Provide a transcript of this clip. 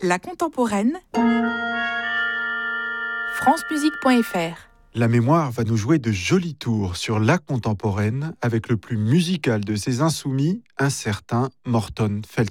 La contemporaine, francemusique.fr. La mémoire va nous jouer de jolis tours sur la contemporaine avec le plus musical de ses insoumis, un certain Morton Feldman.